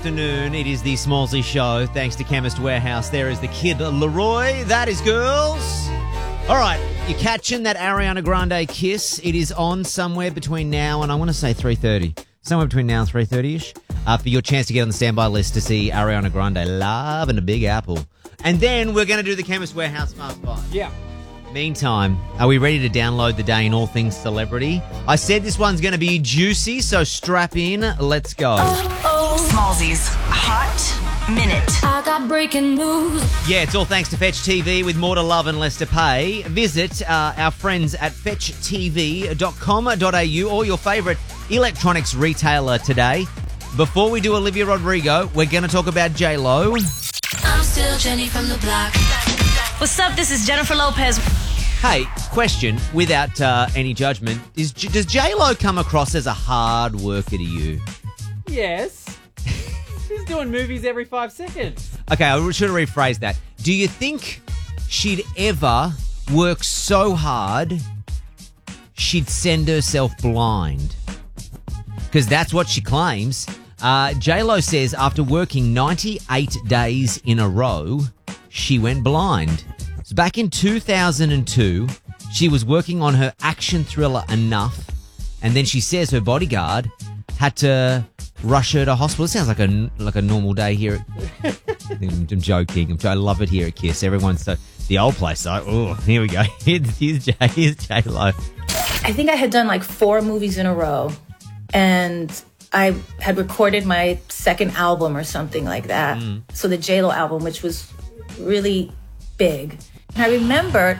Afternoon, it is the Smallsy Show. Thanks to Chemist Warehouse. There is the kid Leroy. That is girls. All right, you're catching that Ariana Grande kiss. It is on somewhere between now and I want to say 3:30. Somewhere between now and 3:30ish. For your chance to get on the standby list to see Ariana Grande live in a Big Apple. And then we're going to do the Chemist Warehouse Fast Five. Yeah. Meantime, are we ready to download the day in all things celebrity? I said this one's going to be juicy, so strap in. Let's go. Smallsy's Hot Minute. I got breaking news. Yeah, it's all thanks to Fetch TV with more to love and less to pay. Visit our friends at fetchtv.com.au or your favourite electronics retailer today. Before we do Olivia Rodrigo, we're going to talk about J-Lo. I'm still Jenny from the block. What's up? This is Jennifer Lopez. Hey, question, without any judgment, does J-Lo come across as a hard worker to you? Yes. She's doing movies every 5 seconds. Okay, I should have rephrased that. Do you think she'd ever work so hard she'd send herself blind? Because that's what she claims. J-Lo says after working 98 days in a row, she went blind. So back in 2002, she was working on her action thriller Enough, and then she says her bodyguard had to rush her to hospital. It sounds like a normal day here. I'm joking. I love it here at Kiss. Everyone's the old place. Oh, here we go. Here's J-Lo. I think I had done like 4 movies in a row, and I had recorded my second album or something like that. So the J-Lo album, which was really big. And I remember